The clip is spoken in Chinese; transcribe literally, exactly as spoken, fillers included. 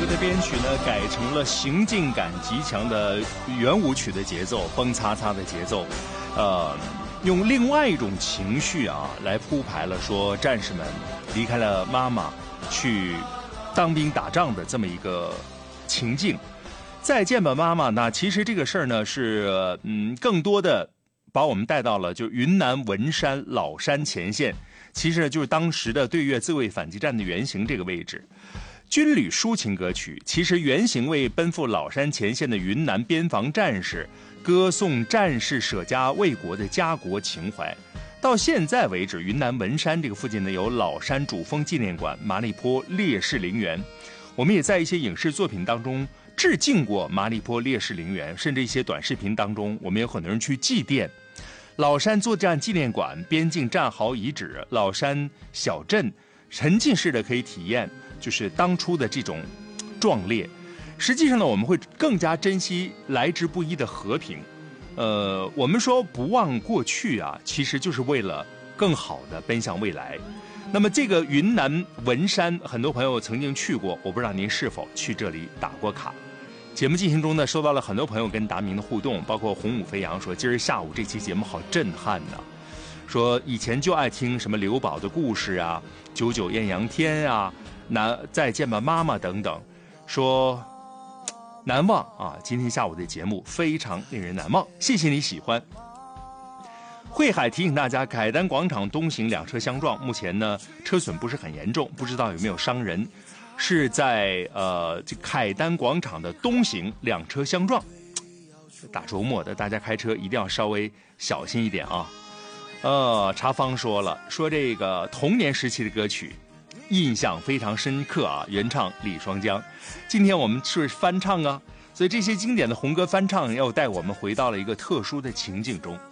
的编曲呢改成了行进感极强的圆舞曲的节奏，蹦擦擦的节奏，呃，用另外一种情绪啊来铺排了说战士们离开了妈妈去当兵打仗的这么一个情境。再见吧妈妈，那其实这个事儿呢是嗯更多的把我们带到了就云南文山老山前线，其实就是当时的对越自卫反击战的原型这个位置。军旅抒情歌曲，其实原型为奔赴老山前线的云南边防战士，歌颂战士舍家为国的家国情怀。到现在为止，云南文山这个附近呢有老山主峰纪念馆、麻栗坡烈士陵园，我们也在一些影视作品当中致敬过麻栗坡烈士陵园，甚至一些短视频当中，我们有很多人去祭奠老山作战纪念馆、边境战壕遗址、老山小镇，沉浸式的可以体验就是当初的这种壮烈。实际上呢，我们会更加珍惜来之不易的和平。呃，我们说不忘过去啊，其实就是为了更好的奔向未来。那么这个云南文山，很多朋友曾经去过，我不知道您是否去这里打过卡。节目进行中呢，收到了很多朋友跟达明的互动，包括红舞飞扬说，今儿下午这期节目好震撼呐、啊，说以前就爱听什么刘宝的故事啊，九九艳阳天啊，难再见吧妈妈等等，说难忘啊！今天下午的节目非常令人难忘，谢谢你喜欢。慧海提醒大家，凯丹广场东行两车相撞，目前呢车损不是很严重，不知道有没有伤人。是在呃这凯丹广场的东行两车相撞。大周末的，大家开车一定要稍微小心一点啊。呃，茶芳说了，说这个童年时期的歌曲印象非常深刻啊，原唱李双江。今天我们是翻唱啊，所以这些经典的红歌翻唱要带我们回到了一个特殊的情境中。